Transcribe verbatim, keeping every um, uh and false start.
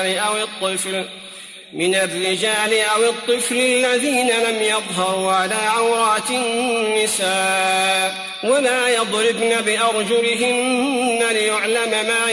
الرجال أو الطفل من الرجال أو الطفل الذين لم يظهروا على عورات النساء ولا يضربن بأرجلهن ليعلم ما